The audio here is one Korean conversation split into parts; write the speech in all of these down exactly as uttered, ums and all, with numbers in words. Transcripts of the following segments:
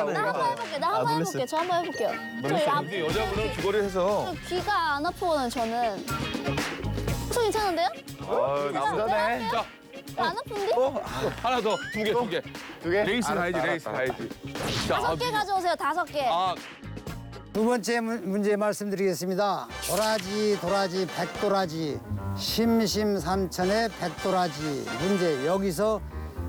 괜찮아요. 나 한번 해볼게. 나 한번 해볼게. 저 한번 해볼게요. 저 앞- 근데 여자분은 귀걸이를 해서. 저 귀가 안 아프거든 저는. 저 괜찮은데요? 아, 남자네. 자, 안 아픈데? 하나 더, 두 개, 두 개. 두 개? 레이스 가야지, 알았다, 레이스 알았다. 가야지. 자, 다섯 개 가져오세요. 다섯 개. 아, 두 번째 문- 문제 말씀드리겠습니다. 도라지 도라지 백도라지 심심삼천의 백도라지 문제 여기서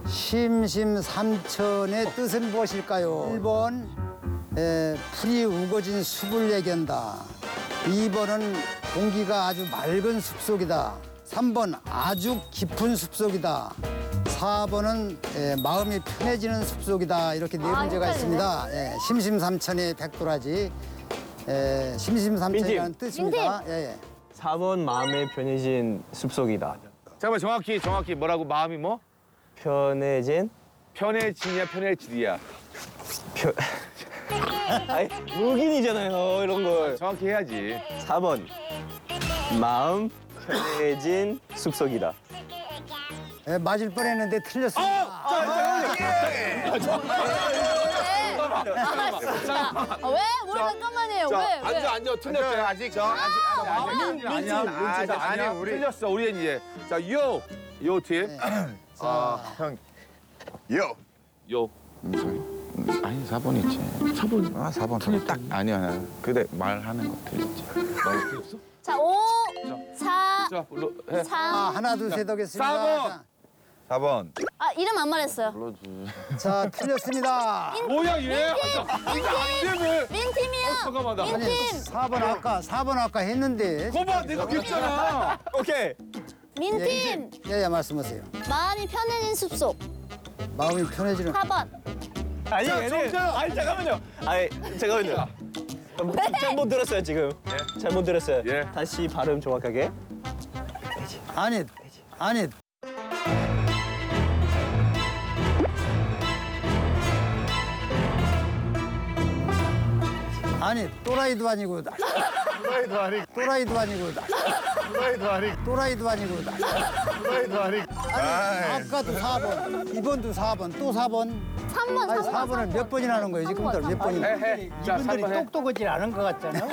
심심삼천의 뜻은 무엇일까요? 일 번 에, 풀이 우거진 숲을 얘기한다. 이 번은 공기가 아주 맑은 숲속이다. 삼 번 아주 깊은 숲속이다. 사 번은 에, 마음이 편해지는 숲속이다. 이렇게 네 아, 문제가 헷갈리네. 있습니다. 예, 심심삼천의 백도라지. 에, 심심삼천이라는 뜻입니다. 예, 예. 사 번 마음에 편해진 숲속이다. 잠깐만, 정확히, 정확히 뭐라고 마음이 뭐? 편해진 편해지냐, 편해지리야. 편. 아니 무긴이잖아요 이런 걸. 정확히 해야지. 사 번 마음 편해진 숲속이다. 예, 맞을 뻔했는데 틀렸습니다. 아, 왜? 뭘 잠깐만요. 왜? 왜? 앉아, 앉아. 틀렸어요. 아직 저 아직 아직 아니야, 아니야, 아니야. 아니, 우리- 틀렸어. 우리는 이제. 자, 요. 요 팀. 자, 형. 요. 요. 아니 사 번이지. 사 번. 아 사 번. 딱 아니야. 그래 말하는 거 틀렸지. 나 틀렸어? 자, 오, 사, 자, 물로 해. 아, 삼. 하나 둘 셋 하겠습니다. 사 번. 자, 사 번. 아, 이름 안 말했어요. 자, 틀렸습니다. 뭐야, 얘? 아, 이거 안 되면. 민팀이요. 잠깐만, 나. 민팀. 사 번 아까 사 번 아까 했는데. 거봐, 내가 그랬잖아. 오케이. 민팀. 예, 예, 말씀하세요. 마음이 편해진 숲속. 마음이 편해지는. 사 번. 아니 자, 아니 정답! 아니 잠깐만요. 아니 잠깐만요. 잘못 들었어요 지금. 잘못 들었어요. 예. 다시 발음 정확하게. 아니, 아니. 아니, 또라이도 아니고. 또라이도 아니. 또라이도 아니고. 또라이도 아니. 또라이도 아니고. 또라이도 아니. 아니, 아까도 사 번, 이번도 사 번, 또 사 번. 삼 번, 아니, 삼 번. 사 번을 몇 번이나 하는 거예요, 지금부터 몇 번이나. 해, 해. 자, 삼 이분들이 번 해. 똑똑하지 않은 것 같잖아요.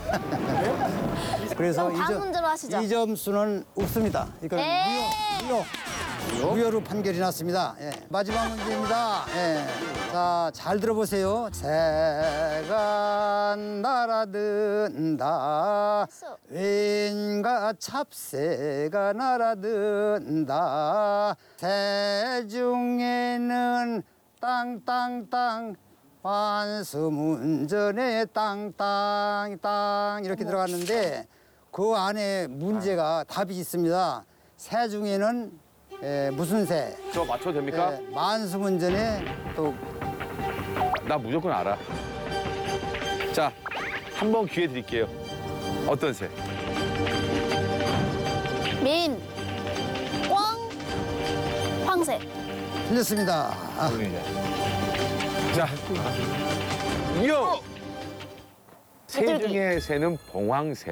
그래서 그럼 다음 이 점- 문제로 하시죠. 이 점수는 없습니다. 이건 에이. 무효, 무효. 무효로 판결이 났습니다. 예. 마지막 문제입니다. 예. 자, 잘 들어보세요. 새가 날아든다. 왠가 찹새가 날아든다. 새 중에는 땅땅땅 반수문전에 땅땅 땅 이렇게 들어갔는데 그 안에 문제가 답이 있습니다. 새 중에는 에, 무슨 새? 저 맞춰도 됩니까? 에, 만수문전에 또 나 무조건 알아. 자, 한 번 기회 드릴게요. 어떤 새? 민, 꽝, 황새. 틀렸습니다. 아, 자, 요! 새 비둘기. 중에 새는 봉황새.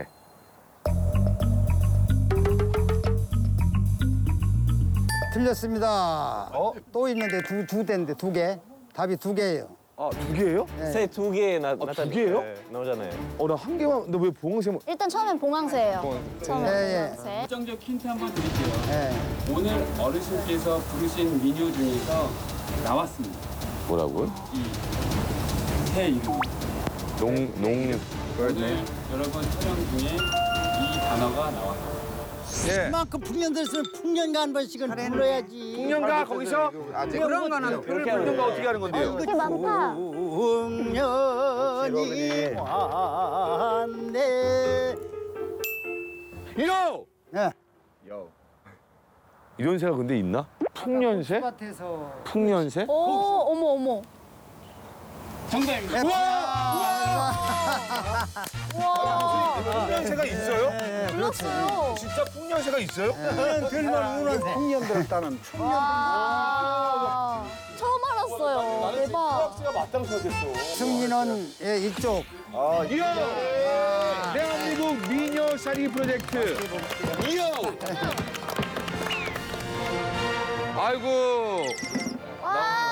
틀렸습니다. 어? 또 있는데 두, 두 대인데 두 개. 답이 두 개예요. 아, 두 개예요? 예. 새 두 개 나 나타. 두 개예요? 네, 나오잖아요. 어, 나 한 개만. 근데 왜 봉황새만. 일단 처음엔 봉황새예요. 처음엔 예, 예. 봉황새. 결정적 힌트 한번 드릴게요. 예. 오늘 어르신께서 부르신 민요 중에서 나왔습니다. 뭐라고요? 새 이름. 농, 농. 오늘 여러분 촬영 중에 이 단어가 나왔어요. 예. 그만큼 풍년들수록 풍년가 한 번씩은 불러야지. 풍년가 거기서 아직 그런 거는 풍년가 어떻게 하는 건데요? 이게 많다. 풍년이 왔네. 요! 예. 이런 새가 근데 있나? 풍년새? 밭에서 풍년새? 오, 어머, 어머. 정답입니다. 와, 풍년새가 있어요? 불렀어요. 진짜 풍년새가 있어요? 들만 우는 풍년 들었다는 와, 처음 알았어요. 대박. 새가 맞다고 생각했어. 승리는 예, 이쪽. 이요! 대한민국 미녀 샤리 프로젝트. 이요! 아이고. 와.